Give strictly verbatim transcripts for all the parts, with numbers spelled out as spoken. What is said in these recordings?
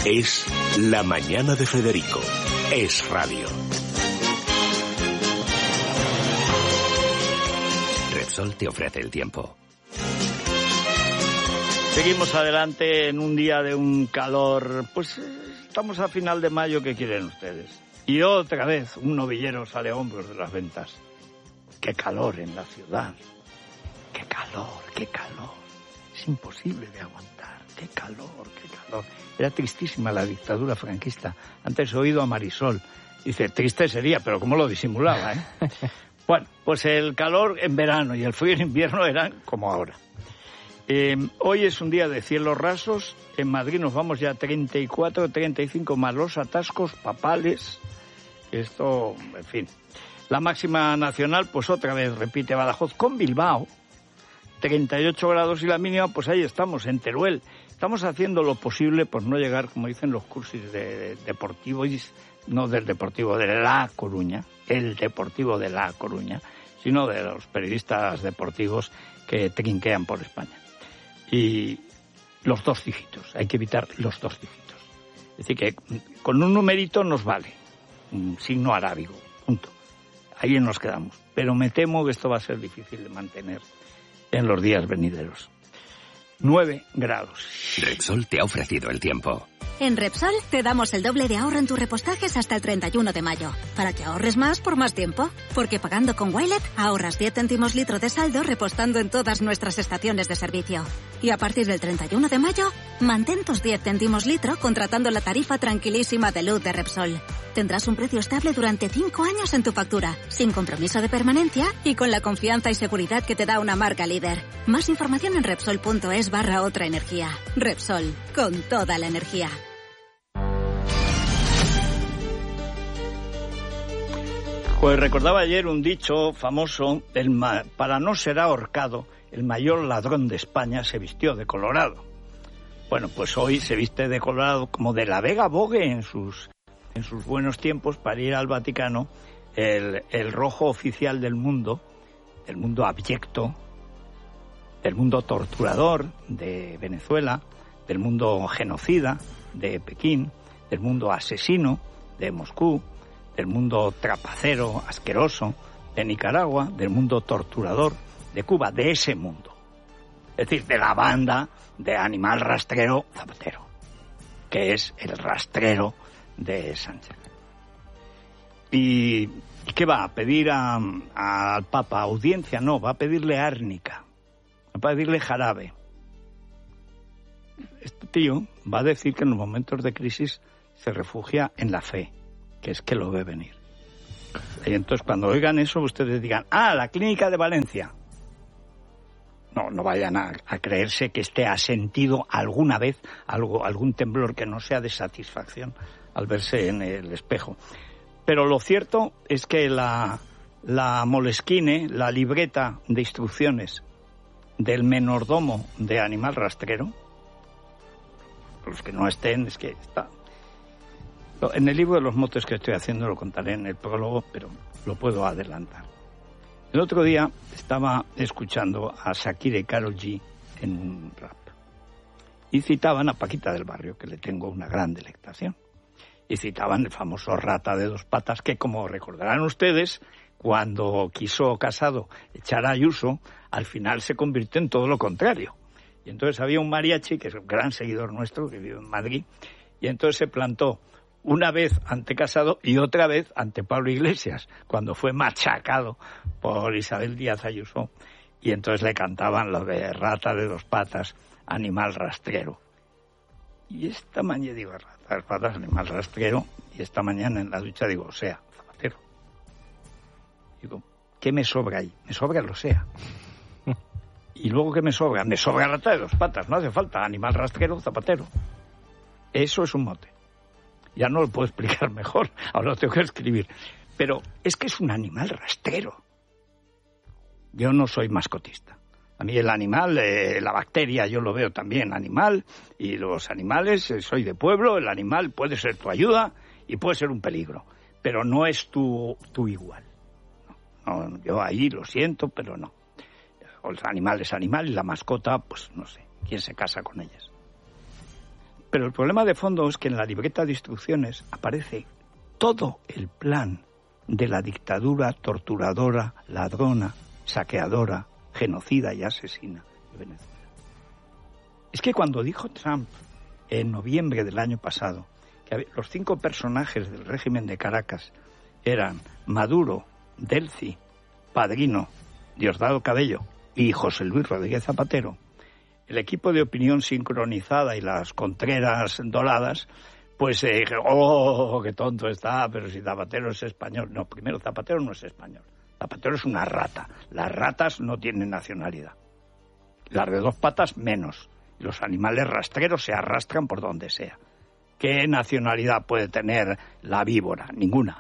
Es La Mañana de Federico. Es radio. Repsol te ofrece el tiempo. Seguimos adelante en un día de un calor. Pues estamos a final de mayo, ¿qué quieren ustedes? Y otra vez un novillero sale a hombros de las ventas. ¡Qué calor en la ciudad! ¡Qué calor, qué calor! Es imposible de aguantar. ¡Qué calor, qué calor! Era tristísima la dictadura franquista. Antes he oído a Marisol. Dice, triste sería, pero ¿cómo lo disimulaba, eh? Bueno, pues el calor en verano y el frío en invierno eran como ahora. Eh, hoy es un día de cielos rasos. En Madrid nos vamos ya a treinta y cuatro, treinta y cinco más los atascos papales. Esto, en fin. La máxima nacional, pues otra vez repite Badajoz con Bilbao. treinta y ocho grados y la mínima, pues ahí estamos, en Teruel. Estamos haciendo lo posible por no llegar, como dicen los cursis de, de deportivos, no del Deportivo de La Coruña, el Deportivo de La Coruña, sino de los periodistas deportivos que trinquean por España. Y los dos dígitos, hay que evitar los dos dígitos. Es decir, que con un numerito nos vale, un signo arábigo, punto. Ahí nos quedamos. Pero me temo que esto va a ser difícil de mantener en los días venideros. nueve grados. Repsol te ha ofrecido el tiempo. En Repsol te damos el doble de ahorro en tus repostajes hasta el treinta y uno de mayo, para que ahorres más por más tiempo. Porque pagando con Wilet ahorras diez céntimos litro de saldo repostando en todas nuestras estaciones de servicio. Y a partir del treinta y uno de mayo, mantén tus diez céntimos litro contratando la tarifa tranquilísima de luz de Repsol. Tendrás un precio estable durante cinco años en tu factura, sin compromiso de permanencia y con la confianza y seguridad que te da una marca líder. Más información en Repsol.es barra otra energía. Repsol, con toda la energía. Pues recordaba ayer un dicho famoso, el ma- para no ser ahorcado, el mayor ladrón de España se vistió de colorado. Bueno, pues hoy se viste de colorado como de la Vega Bogue en sus, en sus buenos tiempos para ir al Vaticano, el, el rojo oficial del mundo, del mundo abyecto, del mundo torturador de Venezuela, del mundo genocida de Pekín, del mundo asesino de Moscú, del mundo trapacero, asqueroso de Nicaragua, del mundo torturador de Cuba, de ese mundo. Es decir, de la banda de animal rastrero Zapatero, que es el rastrero de Sánchez. ¿Y qué va? ¿A pedir a, a, al Papa audiencia? No, va a pedirle árnica, va a pedirle jarabe. Este tío va a decir que en los momentos de crisis se refugia en la fe, que es que lo ve venir. Y entonces cuando oigan eso ustedes digan, ah, la clínica de Valencia. No, no vayan a, a creerse que este ha sentido alguna vez algo, algún temblor que no sea de satisfacción al verse en el espejo. Pero lo cierto es que la, la Moleskine, la libreta de instrucciones del menordomo de animal rastrero, los que no estén, es que está... En el libro de los motes que estoy haciendo lo contaré en el prólogo, pero lo puedo adelantar. El otro día estaba escuchando a Shakira y Karol G en un rap. Y citaban a Paquita del Barrio, que le tengo una gran delectación. Y citaban el famoso Rata de dos patas, que como recordarán ustedes, cuando quiso Casado echar a Ayuso, al final se convirtió en todo lo contrario. Y entonces había un mariachi, que es un gran seguidor nuestro, que vive en Madrid, y entonces se plantó una vez ante Casado y otra vez ante Pablo Iglesias, cuando fue machacado por Isabel Díaz Ayuso, y entonces le cantaban lo de Rata de dos patas, animal rastrero. Y esta mañana digo, Rata de dos patas, animal rastrero, y esta mañana en la ducha digo, o sea, Zapatero. Digo, ¿qué me sobra ahí? Me sobra el o sea. Y luego, ¿qué me sobra? Me sobra Rata de dos patas, no hace falta, animal rastrero, Zapatero. Eso es un mote. Ya no lo puedo explicar mejor, ahora lo tengo que escribir. Pero es que es un animal rastrero. Yo no soy mascotista. A mí el animal, eh, la bacteria, yo lo veo también animal, y los animales, eh, soy de pueblo, el animal puede ser tu ayuda y puede ser un peligro, pero no es tu, tu igual. No, no, yo ahí lo siento, pero no. El animal es animal y la mascota, pues no sé, ¿quién se casa con ellas? Pero el problema de fondo es que en la libreta de instrucciones aparece todo el plan de la dictadura torturadora, ladrona, saqueadora, genocida y asesina de Venezuela. Es que cuando dijo Trump en noviembre del año pasado que los cinco personajes del régimen de Caracas eran Maduro, Delcy, Padrino, Diosdado Cabello y José Luis Rodríguez Zapatero, el equipo de opinión sincronizada y las contreras doradas, pues eh, ¡oh, qué tonto está! Pero si Zapatero es español. No, primero, Zapatero no es español. Zapatero es una rata. Las ratas no tienen nacionalidad. Las de dos patas, menos. Los animales rastreros se arrastran por donde sea. ¿Qué nacionalidad puede tener la víbora? Ninguna.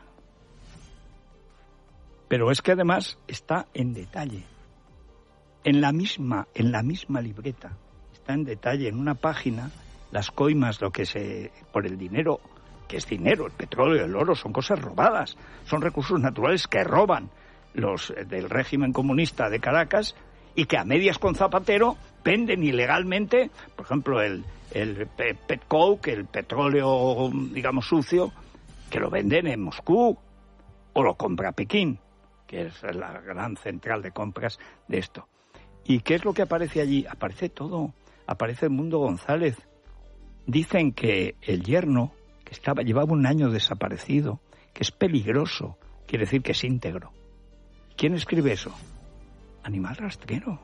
Pero es que además está en detalle. En la misma, en la misma libreta está en detalle en una página las coimas, lo que se por el dinero, que es dinero, el petróleo, el oro, son cosas robadas, son recursos naturales que roban los del régimen comunista de Caracas y que a medias con Zapatero venden ilegalmente, por ejemplo, el, el petcoke, el petróleo, digamos, sucio, que lo venden en Moscú o lo compra Pekín, que es la gran central de compras de esto. ¿Y qué es lo que aparece allí? Aparece todo. Aparece el Mundo González. Dicen que el yerno, que estaba llevaba un año desaparecido, que es peligroso, quiere decir que es íntegro. ¿Quién escribe eso? Animal rastrero.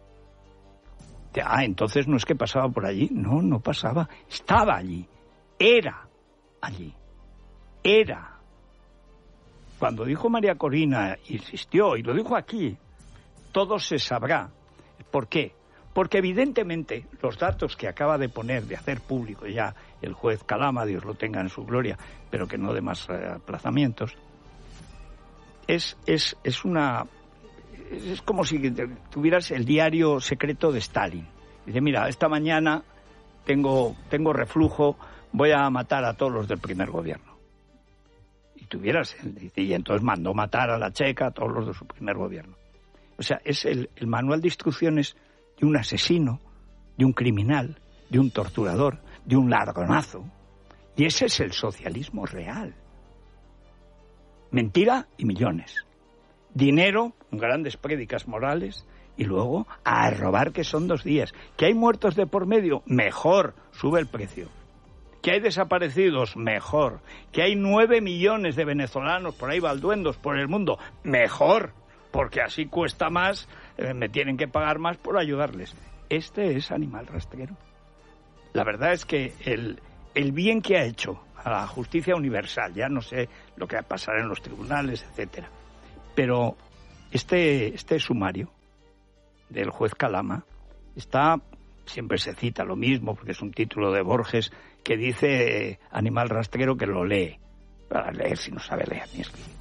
Ah, entonces no es que pasaba por allí. No, no pasaba. Estaba allí. Era allí. Era. Cuando dijo María Corina, insistió, y lo dijo aquí, todo se sabrá. ¿Por qué? Porque evidentemente los datos que acaba de poner, de hacer público ya el juez Calama, Dios lo tenga en su gloria, pero que no dé más eh, aplazamientos, es, es, es una... es como si tuvieras el diario secreto de Stalin. Dice, mira, esta mañana tengo, tengo reflujo, voy a matar a todos los del primer gobierno. Y tuvieras, y entonces mandó matar a la checa, a todos los de su primer gobierno. O sea, es el, el manual de instrucciones de un asesino, de un criminal, de un torturador, de un ladronazo. Y ese es el socialismo real. Mentira y millones. Dinero, grandes prédicas morales, y luego a robar, que son dos días. ¿Que hay muertos de por medio? Mejor, sube el precio. ¿Que hay desaparecidos? Mejor. ¿Que hay nueve millones de venezolanos por ahí balduendos por el mundo? Mejor, porque así cuesta más, eh, me tienen que pagar más por ayudarles. Este es animal rastrero. La verdad es que el, el bien que ha hecho a la justicia universal, ya no sé lo que va a pasar en los tribunales, etcétera, pero este, este sumario del juez Calama está, siempre se cita lo mismo, porque es un título de Borges, que dice eh, animal rastrero, que lo lee, para leer si no sabe leer ni escribir.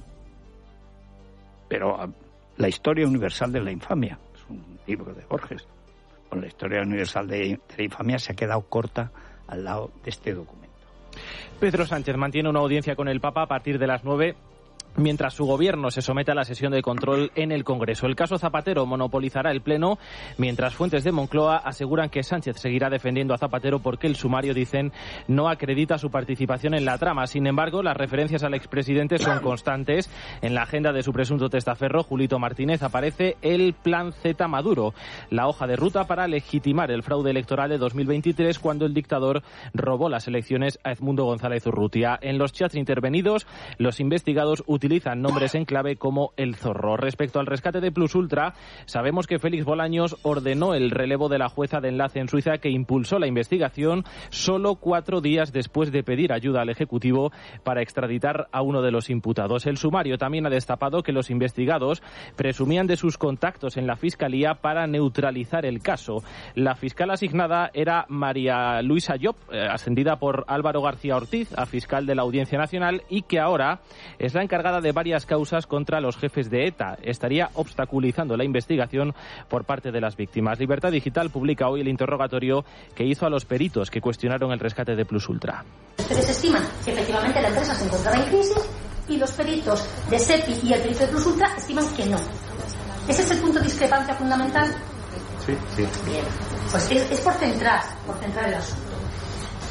Pero uh, la historia universal de la infamia, es un libro de Borges, con la historia universal de, de la infamia se ha quedado corta al lado de este documento. Pedro Sánchez mantiene una audiencia con el Papa a partir de las nueve, mientras su gobierno se somete a la sesión de control en el Congreso. El caso Zapatero monopolizará el Pleno, mientras fuentes de Moncloa aseguran que Sánchez seguirá defendiendo a Zapatero porque el sumario, dicen, no acredita su participación en la trama. Sin embargo, las referencias al expresidente son constantes. En la agenda de su presunto testaferro, Julito Martínez, aparece el Plan Z Maduro, la hoja de ruta para legitimar el fraude electoral de dos mil veintitrés, cuando el dictador robó las elecciones a Edmundo González Urrutia. En los chats intervenidos, los investigados utilizan utilizan nombres en clave como El Zorro. Respecto al rescate de Plus Ultra, sabemos que Félix Bolaños ordenó el relevo de la jueza de enlace en Suiza que impulsó la investigación solo cuatro días después de pedir ayuda al Ejecutivo para extraditar a uno de los imputados. El sumario también ha destapado que los investigados presumían de sus contactos en la Fiscalía para neutralizar el caso. La fiscal asignada era María Luisa Llop, eh, ascendida por Álvaro García Ortiz a fiscal de la Audiencia Nacional, y que ahora es la encargada de varias causas contra los jefes de ETA. Estaría obstaculizando la investigación por parte de las víctimas. Libertad Digital publica hoy el interrogatorio que hizo a los peritos que cuestionaron el rescate de Plus Ultra. Ustedes estiman que efectivamente la empresa se encontraba en crisis y los peritos de SEPI y el perito de Plus Ultra estiman que no. ¿Ese es el punto de discrepancia fundamental? Sí, sí. Bien. Pues es, es por centrar, por centrar el asunto.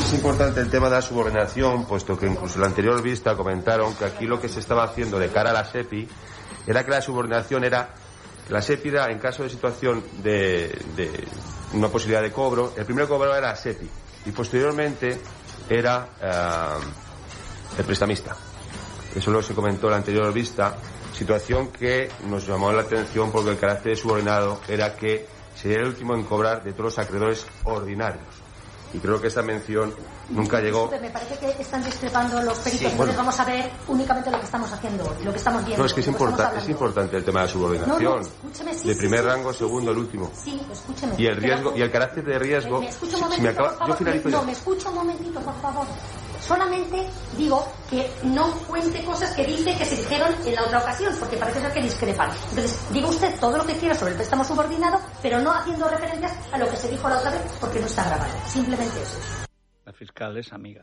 Es importante el tema de la subordinación, puesto que incluso en la anterior vista comentaron que aquí lo que se estaba haciendo de cara a la SEPI era que la subordinación era que la SEPI era, en caso de situación de, de una posibilidad de cobro, el primer cobro era la SEPI y posteriormente era uh, el prestamista. Eso lo se comentó en la anterior vista, situación que nos llamó la atención porque el carácter subordinado era que sería el último en cobrar de todos los acreedores ordinarios. Y creo que esta mención nunca llegó. Me parece que están discrepando los peritos, sí, entonces bueno. Vamos a ver únicamente lo que estamos haciendo hoy, lo que estamos viendo. No, es que es, importa, es importante el tema de la subordinación. No, no, escúcheme, sí, de primer sí, rango, sí, segundo, sí, el último. Sí, escúcheme. Y el riesgo, y el carácter de riesgo. Me, me escucha un momentito, si me acaba, por favor. Yo finalizo no, ya. me escucha un momentito, por favor. Solamente digo que no cuente cosas que dice que se dijeron en la otra ocasión, porque parece ser que discrepan. Entonces, diga usted todo lo que quiera sobre el préstamo subordinado, pero no haciendo referencias a lo que se dijo la otra vez, porque no está grabado. Simplemente eso. La fiscal es amiga.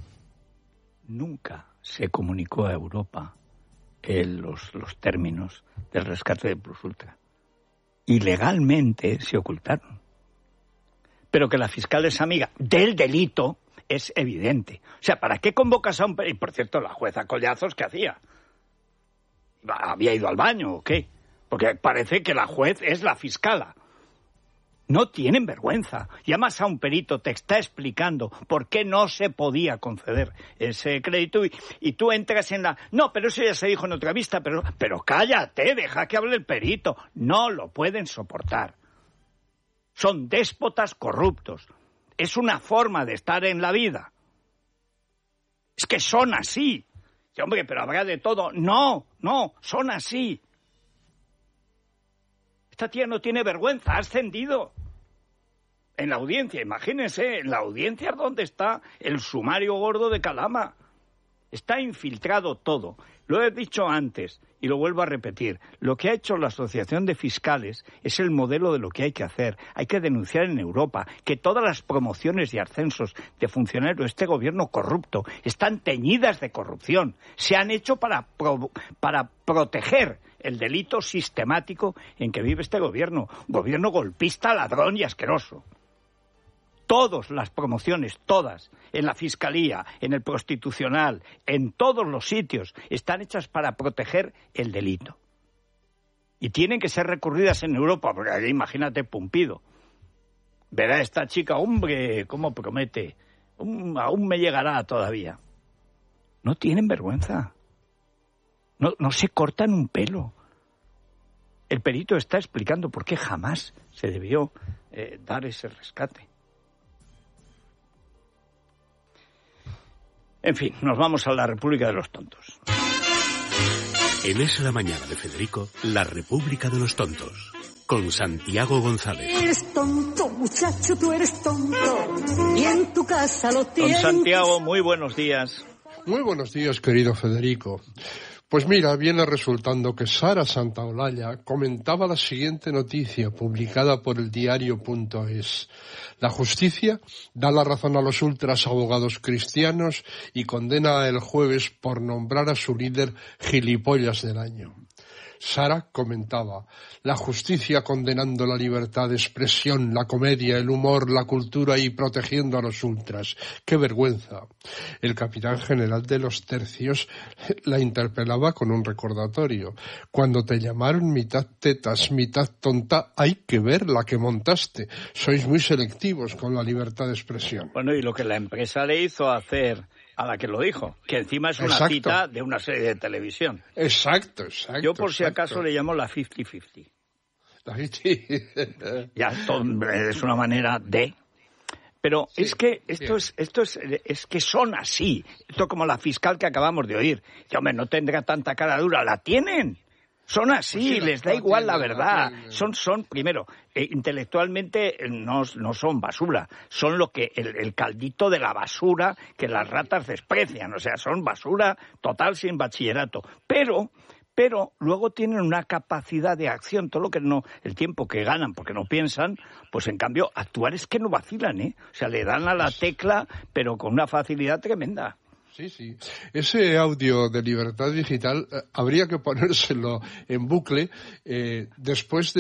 Nunca se comunicó a Europa el, los, los términos del rescate de Plus Ultra. Y legalmente se ocultaron. Pero que la fiscal es amiga del delito es evidente. O sea, ¿para qué convocas a un... Y por cierto, la jueza Collazos, ¿qué hacía? ¿Había ido al baño o qué? Porque parece que la juez es la fiscala. No tienen vergüenza. Llamas a un perito, te está explicando por qué no se podía conceder ese crédito y, y tú entras en la... No, pero eso ya se dijo en otra vista, pero, pero cállate, deja que hable el perito. No lo pueden soportar. Son déspotas corruptos. Es una forma de estar en la vida. Es que son así. Sí, hombre, pero habrá de todo. No, no, son así. Esta tía no tiene vergüenza, ha ascendido. En la audiencia, imagínense, en la audiencia donde está el sumario gordo de Calama. Está infiltrado todo. Lo he dicho antes y lo vuelvo a repetir. Lo que ha hecho la Asociación de Fiscales es el modelo de lo que hay que hacer. Hay que denunciar en Europa que todas las promociones y ascensos de funcionarios de este gobierno corrupto están teñidas de corrupción. Se han hecho para, pro, para proteger el delito sistemático en que vive este gobierno. Gobierno golpista, ladrón y asqueroso. Todas las promociones, todas, en la Fiscalía, en el Constitucional, en todos los sitios, están hechas para proteger el delito. Y tienen que ser recurridas en Europa, porque aquí imagínate Pumpido. Verá esta chica, hombre, cómo promete, um, aún me llegará todavía. No tienen vergüenza. No, no se cortan un pelo. El perito está explicando por qué jamás se debió eh, dar ese rescate. En fin, nos vamos a la República de los Tontos. En Es la Mañana de Federico, la República de los Tontos, con Santiago González. Eres tonto, muchacho, tú eres tonto, y en tu casa lo tienes. Don Santiago, muy buenos días. Muy buenos días, querido Federico. Pues mira, viene resultando que Sara Santaolalla comentaba la siguiente noticia publicada por el diario punto es. La justicia da la razón a los ultras abogados cristianos y condena el jueves por nombrar a su líder gilipollas del año. Sara comentaba, la justicia condenando la libertad de expresión, la comedia, el humor, la cultura y protegiendo a los ultras. ¡Qué vergüenza! El capitán general de los tercios la interpelaba con un recordatorio. Cuando te llamaron mitad tetas, mitad tonta, hay que ver la que montaste. Sois muy selectivos con la libertad de expresión. Bueno, y lo que la empresa le hizo hacer a la que lo dijo, que encima es una exacto. cita de una serie de televisión. Exacto, exacto. Yo por exacto. si acaso le llamo la cincuenta cincuenta. La cincuenta. Ya, esto es una manera de... Pero sí, es que esto, es, esto es, es que son así. Esto como la fiscal que acabamos de oír. Que, hombre, no tendrá tanta cara dura. ¡La tienen! Son así, pues sí, les da igual la verdad. La son, son, primero, eh, intelectualmente eh, no, no son basura. Son lo que el, el caldito de la basura que las ratas desprecian. O sea, son basura total sin bachillerato. Pero, pero luego tienen una capacidad de acción. Todo lo que no, el tiempo que ganan porque no piensan, pues en cambio actuar es que no vacilan, ¿eh? O sea, le dan a la tecla, pero con una facilidad tremenda. Sí, sí. Ese audio de Libertad Digital eh, habría que ponérselo en bucle eh, después de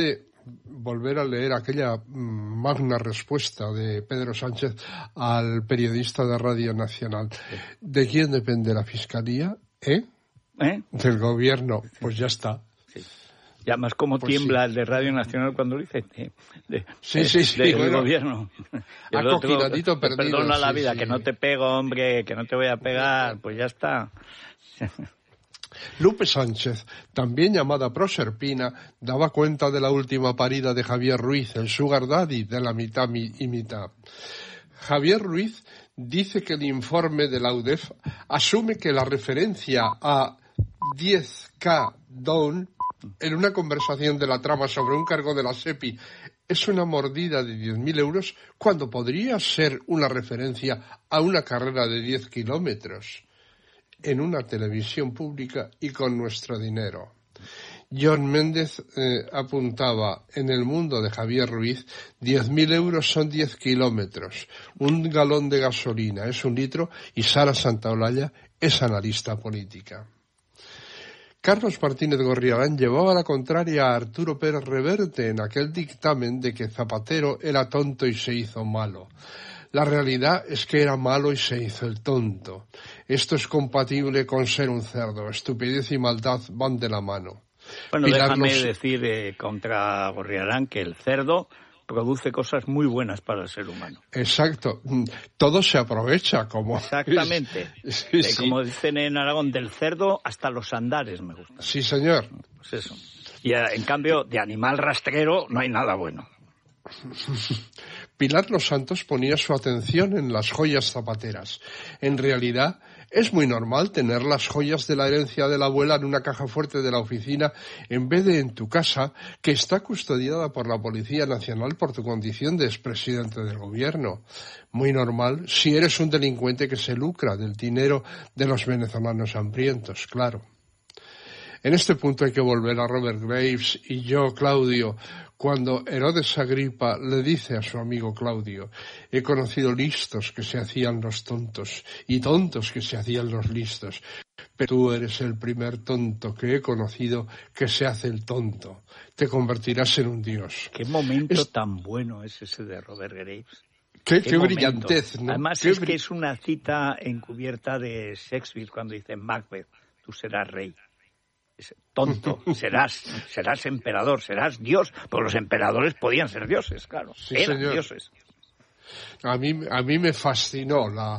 volver a leer aquella magna respuesta de Pedro Sánchez al periodista de Radio Nacional. ¿De quién depende la Fiscalía? ¿Eh? ¿Eh? Del Gobierno. Pues ya está. Sí. Y además cómo Pues tiembla sí. el de Radio Nacional cuando lo dice. De, de, Sí, sí, sí, de- del bueno. Gobierno. Y el otro, Acoquinadito te perdido, Perdona la sí, vida, sí. que no te pego, hombre, que no te voy a pegar. Pues ya está. Lupe Sánchez, también llamada Proserpina, daba cuenta de la última parida de Javier Ruiz, el sugar daddy de la mitad y mitad. Javier Ruiz dice que el informe de la U D E F asume que la referencia a diez K down en una conversación de la trama sobre un cargo de la SEPI es una mordida de diez mil euros cuando podría ser una referencia a una carrera de diez kilómetros en una televisión pública y con nuestro dinero. John Méndez eh, apuntaba, en el mundo de Javier Ruiz, diez mil euros son diez kilómetros, un galón de gasolina es un litro y Sara Santaolalla es analista política. Carlos Martínez Gorriarán llevaba la contraria a Arturo Pérez Reverte en aquel dictamen de que Zapatero era tonto y se hizo malo. La realidad es que era malo y se hizo el tonto. Esto es compatible con ser un cerdo. Estupidez y maldad van de la mano. Bueno, Pilar déjame Los- decir eh, contra Gorriarán que el cerdo produce cosas muy buenas para el ser humano. Exacto. Todo se aprovecha como... Exactamente. Sí, Eh, sí. Como dicen en Aragón, del cerdo hasta los andares me gustan. Sí, señor. Pues eso. Y eh, en cambio, de animal rastrero no hay nada bueno. Pilar Los Santos ponía su atención en las joyas zapateras. En realidad, es muy normal tener las joyas de la herencia de la abuela en una caja fuerte de la oficina en vez de en tu casa, que está custodiada por la Policía Nacional por tu condición de expresidente del gobierno. Muy normal si eres un delincuente que se lucra del dinero de los venezolanos hambrientos, claro. En este punto hay que volver a Robert Graves y yo, Claudio, cuando Herodes Agripa le dice a su amigo Claudio, he conocido listos que se hacían los tontos y tontos que se hacían los listos, pero tú eres el primer tonto que he conocido que se hace el tonto. Te convertirás en un dios. Qué momento Es- tan bueno es ese de Robert Graves. Qué, qué momento. brillantez, ¿no? Además Qué es bri- que es una cita encubierta de Shakespeare cuando dice Macbeth, tú serás rey. Es tonto, serás, serás emperador, serás dios, porque los emperadores podían ser dioses, claro, Sí, eran señor. dioses. A mí, a mí me fascinó la,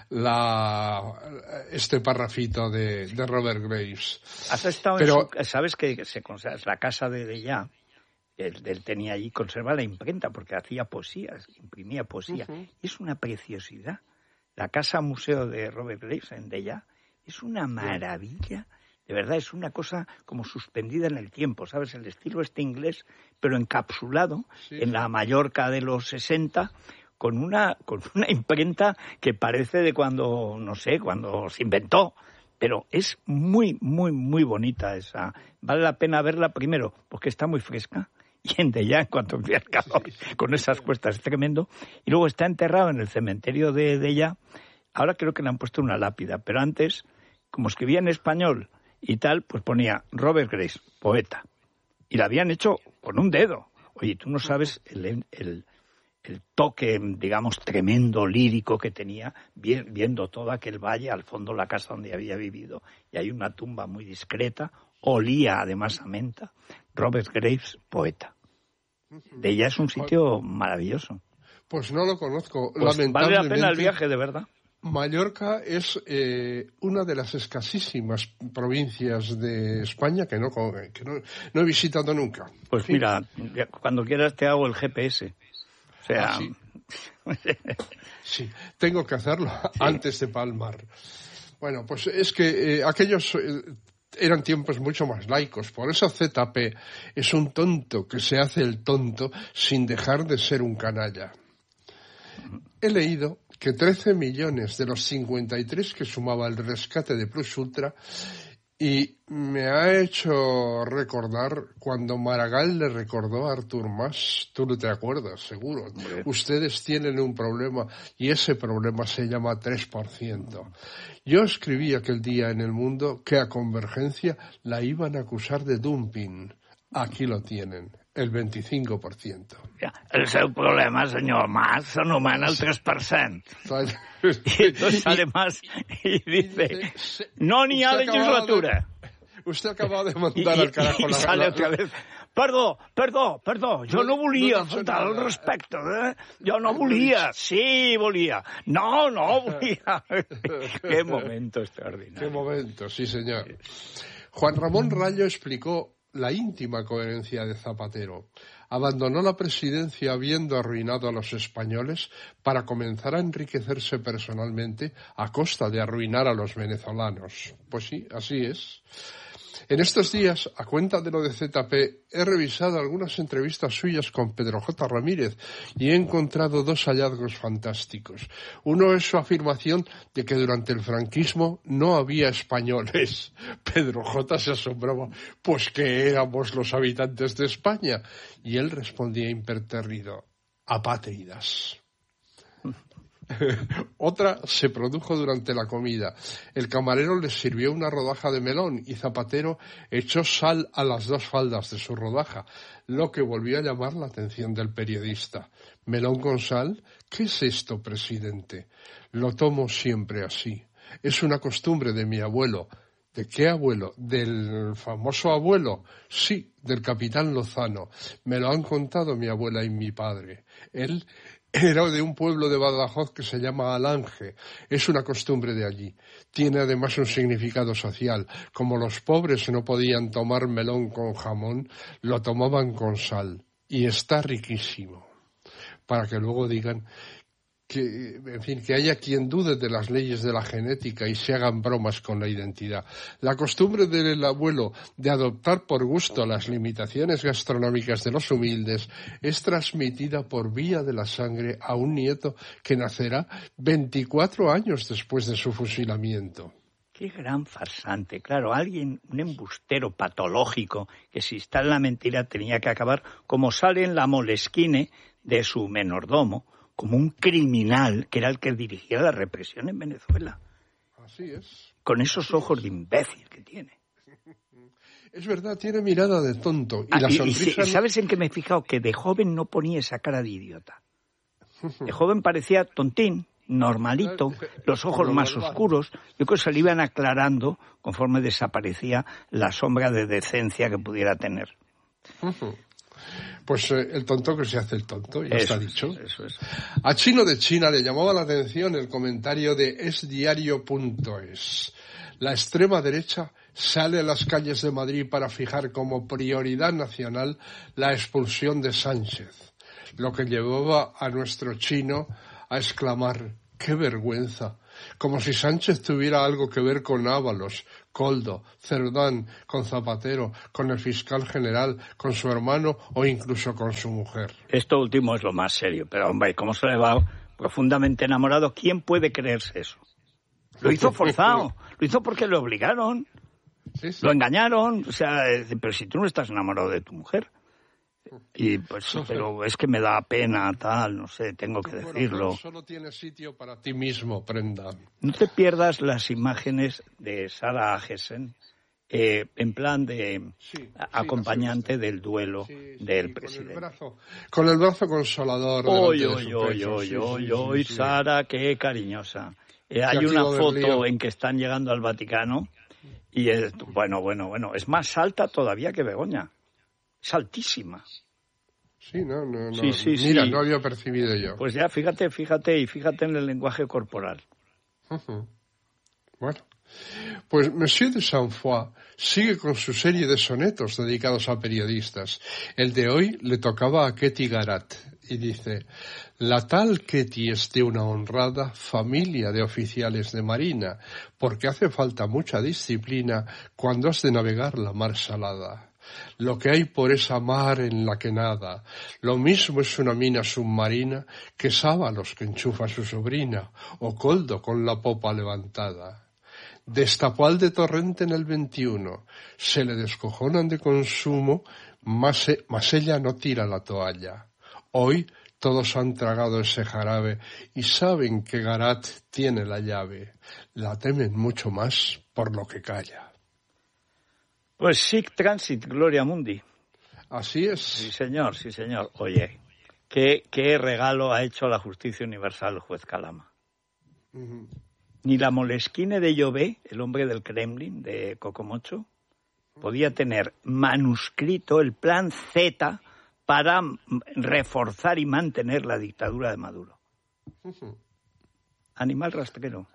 la, este parrafito de, de Robert Graves. Has estado Pero- en su, sabes que se conserva, es la casa de Dellà, él, él tenía allí, conserva la imprenta porque hacía poesía, imprimía poesía. Uh-huh. Es una preciosidad. La casa museo de Robert Graves en Dellà es una maravilla. De verdad, es una cosa como suspendida en el tiempo, ¿sabes? El estilo este inglés, pero encapsulado Sí. en la Mallorca de los sesenta, con una, con una imprenta que parece de cuando, no sé, cuando se inventó. Pero es muy, muy, muy bonita esa. Vale la pena verla primero, porque está muy fresca. Y en Dellà, en cuanto empieza el calor, con esas cuestas, es tremendo. Y luego está enterrado en el cementerio de Dellà. Ahora creo que le han puesto una lápida, pero antes, como escribía en español y tal, pues ponía Robert Graves, poeta. Y la habían hecho con un dedo. Oye, tú no sabes el, el, el toque, digamos, tremendo, lírico que tenía, vi- viendo todo aquel valle, al fondo la casa donde había vivido, y hay una tumba muy discreta, olía además a menta. Robert Graves, poeta. De ella es un sitio maravilloso. Pues no lo conozco. Pues vale la Lamentablemente, pena el viaje, de verdad. Mallorca es eh, una de las escasísimas provincias de España que no, co- que no, no he visitado nunca. Pues Sí. mira, cuando quieras te hago el G P S. O sea, Ah, sí. Sí, tengo que hacerlo antes de palmar. Bueno, pues es que eh, aquellos eh, eran tiempos mucho más laicos. Por eso Z P es un tonto que se hace el tonto sin dejar de ser un canalla. He leído que trece millones de los cincuenta y tres que sumaba el rescate de Plus Ultra, y me ha hecho recordar cuando Maragall le recordó a Artur Mas, tú no te acuerdas, seguro. Hombre. Ustedes tienen un problema y ese problema se llama tres por ciento. Yo escribí aquel día en El Mundo que a Convergencia la iban a acusar de dumping. Aquí lo tienen. el veinticinco por ciento. Ja, el seu problema, senyor Mas, s'anomena el tres per cent. Y entonces sale Mas y dice, no ni ha legislatura. Usted acaba de mandar al carajo la... Y sale otra vez. Perdó, perdó, perdó, jo no volia no faltar al respecte, eh? Jo no volia, sí volia, no, no volia. Qué momento extraordinario. Qué momento, sí señor. Juan Ramón Rayo explicó la íntima coherencia de Zapatero. Abandonó la presidencia habiendo arruinado a los españoles para comenzar a enriquecerse personalmente a costa de arruinar a los venezolanos. Pues sí, así es. En estos días, a cuenta de lo de Z P, he revisado algunas entrevistas suyas con Pedro J. Ramírez y he encontrado dos hallazgos fantásticos. Uno es su afirmación de que durante el franquismo no había españoles. Pedro J. se asombraba, pues que éramos los habitantes de España. Y él respondía impertérrido, apátridas. Otra se produjo durante la comida. El camarero les sirvió una rodaja de melón y Zapatero echó sal a las dos faldas de su rodaja, lo que volvió a llamar la atención del periodista. ¿Melón con sal? ¿Qué es esto, presidente? Lo tomo siempre así. Es una costumbre de mi abuelo. ¿De qué abuelo? ¿Del famoso abuelo? Sí, del capitán Lozano. Me lo han contado mi abuela y mi padre. Él era de un pueblo de Badajoz que se llama Alange. Es una costumbre de allí. Tiene además un significado social. Como los pobres no podían tomar melón con jamón, lo tomaban con sal. Y está riquísimo. Para que luego digan que, en fin, que haya quien dude de las leyes de la genética y se hagan bromas con la identidad. La costumbre del abuelo de adoptar por gusto las limitaciones gastronómicas de los humildes es transmitida por vía de la sangre a un nieto que nacerá veinticuatro años después de su fusilamiento. Qué gran farsante. Claro, alguien, un embustero patológico que si está en la mentira tenía que acabar como sale en la Moleskine de su menordomo, como un criminal que era el que dirigía la represión en Venezuela. Así es. Con esos ojos de imbécil que tiene. Es verdad, tiene mirada de tonto. Y ah, la y, sonrisa... y, ¿sabes en qué me he fijado? Que de joven no ponía esa cara de idiota. De joven parecía tontín, normalito, los ojos más oscuros. Yo creo que se le iban aclarando conforme desaparecía la sombra de decencia que pudiera tener. Pues eh, el tonto que se hace el tonto, ya eso está dicho. Es, eso es. A Chino de China le llamaba la atención el comentario de esdiario punto es. La extrema derecha sale a las calles de Madrid para fijar como prioridad nacional la expulsión de Sánchez, lo que llevaba a nuestro Chino a exclamar ¡qué vergüenza! Como si Sánchez tuviera algo que ver con Ábalos, Koldo, Cerdán, con Zapatero, con el fiscal general, con su hermano o incluso con su mujer. Esto último es lo más serio, pero hombre, ¿cómo se le va profundamente enamorado? ¿Quién puede creerse eso? Lo hizo forzado, lo hizo porque le obligaron, sí, sí. Lo engañaron, o sea, pero si tú no estás enamorado de tu mujer. Y pues, no sé. Pero es que me da pena, tal, no sé, tengo que decirlo. Bueno, solo tienes sitio para ti mismo, prenda. No te pierdas las imágenes de Sara Agesen, eh, en plan de sí, acompañante sí, del duelo sí, del sí, presidente. Con el brazo, con el brazo consolador. Oy, oy, oy, oy, oy, oy, Sara, qué cariñosa. Eh, hay una foto en que están llegando al Vaticano y es, bueno, bueno, bueno, es más alta todavía que Begoña. Es altísima. Sí, no, no, no. Sí, sí, Mira, sí. no había percibido yo. Pues ya, fíjate, fíjate y fíjate en el lenguaje corporal. Uh-huh. Bueno, pues Monsieur de Saint-Foy sigue con su serie de sonetos dedicados a periodistas. El de hoy le tocaba a Ketty Garat y dice: la tal Ketty es de una honrada familia de oficiales de marina, porque hace falta mucha disciplina cuando has de navegar la mar salada. Lo que hay por esa mar en la que nada, lo mismo es una mina submarina que Sábalos que enchufa a su sobrina, o Koldo con la popa levantada. Destapó al de Torrente en el veintiuno, se le descojonan de consumo, mas, mas ella no tira la toalla. Hoy todos han tragado ese jarabe y saben que Garat tiene la llave. La temen mucho más por lo que calla. Pues sic transit, Gloria Mundi. Así es. Sí, señor, sí, señor. Oye, ¿qué, qué regalo ha hecho la justicia universal el juez Calama? Uh-huh. Ni la Moleskine de Llobé, el hombre del Kremlin, de Cocomocho, podía tener manuscrito el plan Z para reforzar y mantener la dictadura de Maduro. Uh-huh. Animal rastrero.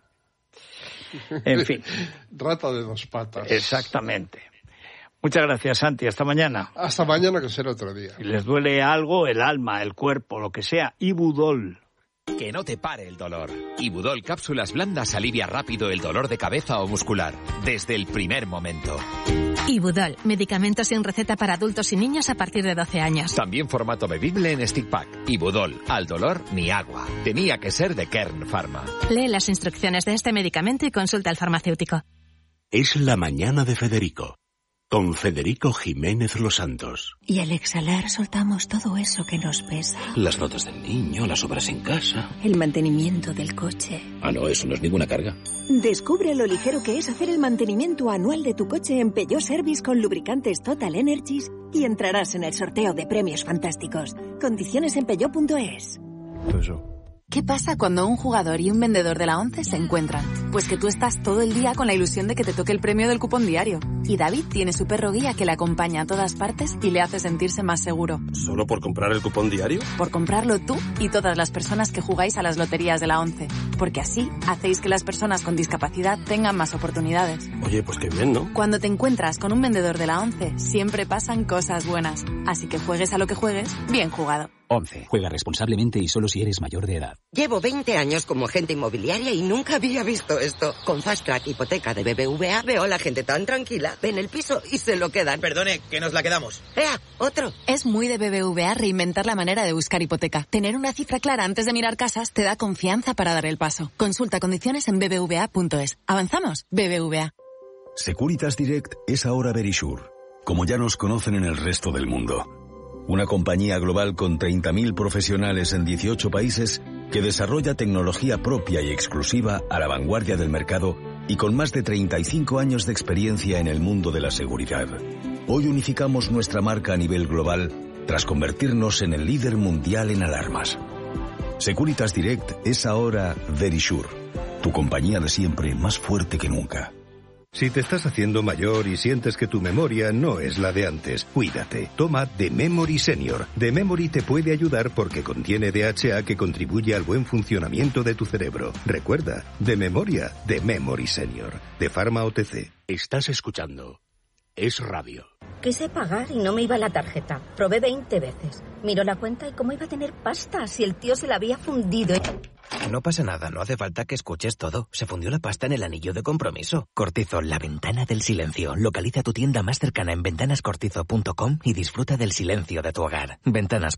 En fin. Rata de dos patas. Exactamente. Muchas gracias, Santi. Hasta mañana. Hasta mañana, que será otro día. Si les duele algo, el alma, el cuerpo, lo que sea, Ibudol. Que no te pare el dolor. Ibudol Cápsulas Blandas alivia rápido el dolor de cabeza o muscular, desde el primer momento. Ibudol, medicamento sin receta para adultos y niños a partir de doce años. También formato bebible en stick pack. Ibudol, al dolor ni agua. Tenía que ser de Kern Pharma. Lee las instrucciones de este medicamento y consulta al farmacéutico. Es la mañana de Federico, con Federico Jiménez Los Santos. Y al exhalar soltamos todo eso que nos pesa. Las notas del niño, las obras en casa. El mantenimiento del coche. Ah, no, eso no es ninguna carga. Descubre lo ligero que es hacer el mantenimiento anual de tu coche en Peugeot Service con lubricantes Total Energies y entrarás en el sorteo de premios fantásticos. Condiciones en peugeot punto es. Eso. ¿Qué pasa cuando un jugador y un vendedor de la ONCE se encuentran? Pues que tú estás todo el día con la ilusión de que te toque el premio del cupón diario. Y David tiene su perro guía que le acompaña a todas partes y le hace sentirse más seguro. ¿Solo por comprar el cupón diario? Por comprarlo tú y todas las personas que jugáis a las loterías de la ONCE. Porque así hacéis que las personas con discapacidad tengan más oportunidades. Oye, pues qué bien, ¿no? Cuando te encuentras con un vendedor de la ONCE, siempre pasan cosas buenas. Así que juegues a lo que juegues, bien jugado. ONCE. Juega responsablemente y solo si eres mayor de edad. Llevo veinte años como agente inmobiliaria y nunca había visto esto. Con Fast Track Hipoteca de B B V A veo a la gente tan tranquila. Ven el piso y se lo quedan. Perdone, que nos la quedamos. ¡Ea! Otro. Es muy de B B V A reinventar la manera de buscar hipoteca. Tener una cifra clara antes de mirar casas te da confianza para dar el paso. Consulta condiciones en b b v a punto es. ¿Avanzamos? B B V A. Securitas Direct es ahora Verisure, como ya nos conocen en el resto del mundo. Una compañía global con treinta mil profesionales en dieciocho países que desarrolla tecnología propia y exclusiva a la vanguardia del mercado y con más de treinta y cinco años de experiencia en el mundo de la seguridad. Hoy unificamos nuestra marca a nivel global tras convertirnos en el líder mundial en alarmas. Securitas Direct es ahora Verisure, tu compañía de siempre más fuerte que nunca. Si te estás haciendo mayor y sientes que tu memoria no es la de antes, cuídate. Toma The Memory Senior. The Memory te puede ayudar porque contiene D H A que contribuye al buen funcionamiento de tu cerebro. Recuerda, de memoria, The Memory Senior. De Pharma O T C. Estás escuchando Es Radio. Quise pagar y no me iba la tarjeta. Probé veinte veces. Miró la cuenta y cómo iba a tener pasta si el tío se la había fundido. No pasa nada, no hace falta que escuches todo. Se fundió la pasta en el anillo de compromiso. Cortizo, la ventana del silencio. Localiza tu tienda más cercana en ventanas cortizo punto com y disfruta del silencio de tu hogar. Ventanas